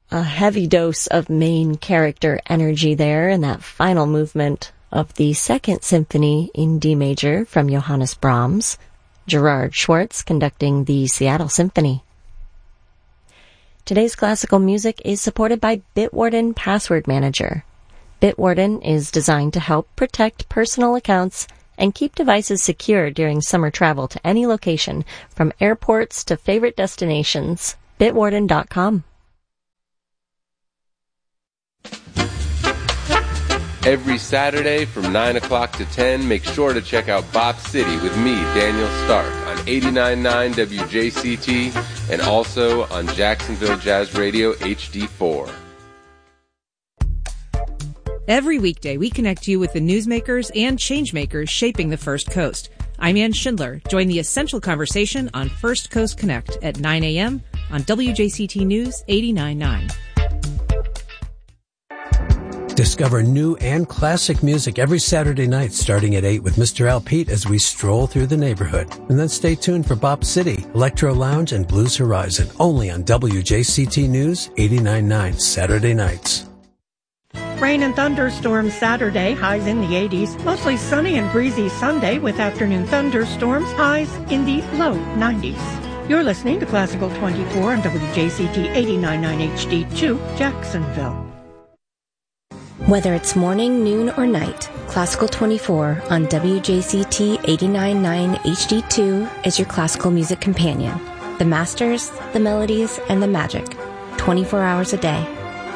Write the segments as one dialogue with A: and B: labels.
A: a heavy dose of main character energy there in that final movement of the Second Symphony in D major from Johannes Brahms, Gerard Schwartz conducting the Seattle Symphony. Today's classical music is supported by Bitwarden Password Manager. Bitwarden is designed to help protect personal accounts and keep devices secure during summer travel to any location, from airports to favorite destinations. Bitwarden.com.
B: Every Saturday from 9 o'clock to 10, make sure to check out Bop City with me, Daniel Stark, on 89.9 WJCT and also on Jacksonville Jazz Radio HD4.
C: Every weekday, we connect you with the newsmakers and changemakers shaping the First Coast. I'm Ann Schindler. Join the essential conversation on First Coast Connect at 9 a.m. on WJCT News 89.9.
D: Discover new and classic music every Saturday night starting at 8 with Mr. Al Pete as we stroll through the neighborhood. And then stay tuned for Bop City, Electro Lounge, and Blues Horizon, only on WJCT News 89.9 Saturday nights.
E: Rain and thunderstorms Saturday, highs in the 80s. Mostly sunny and breezy Sunday with afternoon thunderstorms, highs in the low 90s. You're listening to Classical 24 on WJCT 89.9 HD2, Jacksonville.
F: Whether it's morning, noon, or night, Classical 24 on WJCT 89.9 HD2 is your classical music companion. The masters, the melodies, and the magic. 24 hours a day.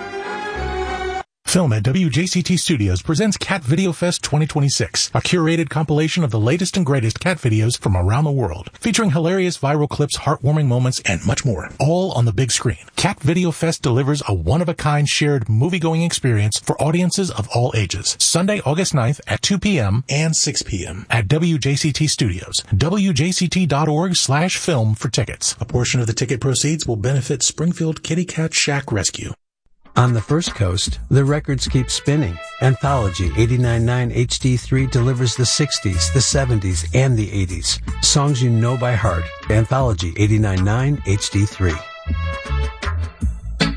G: Film at WJCT Studios presents Cat Video Fest 2026, a curated compilation of the latest and greatest cat videos from around the world, featuring hilarious viral clips, heartwarming moments, and much more, all on the big screen. Cat Video Fest delivers a one-of-a-kind shared movie-going experience for audiences of all ages. Sunday, August 9th at 2 p.m. and 6 p.m. at WJCT Studios. WJCT.org/film for tickets. A portion of the ticket proceeds will benefit Springfield Kitty Cat Shack Rescue.
D: On the First Coast, the records keep spinning. Anthology 89.9 HD3 delivers the 60s, the 70s, and the 80s. Songs you know by heart. Anthology 89.9 HD3.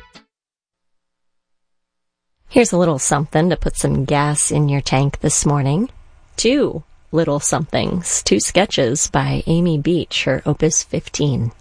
A: Here's a little something to put some gas in your tank this morning. 2 little somethings, 2 sketches by Amy Beach, her Opus 15.